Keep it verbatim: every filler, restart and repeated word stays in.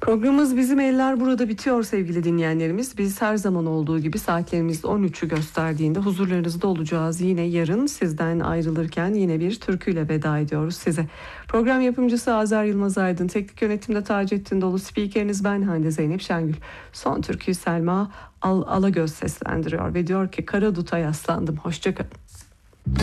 Programımız Bizim Eller burada bitiyor sevgili dinleyenlerimiz. Biz her zaman olduğu gibi saatlerimiz on üçü gösterdiğinde huzurlarınızda olacağız. Yine yarın sizden ayrılırken yine bir türküyle veda ediyoruz size. Program yapımcısı Azer Yılmaz Aydın, teknik yönetimde Taceddin Dolu, spikeriniz ben Hande Zeynep Şengül. Son türküyü Selma Al Alagöz seslendiriyor ve diyor ki Kara Dut'a yaslandım. Hoşçakalın.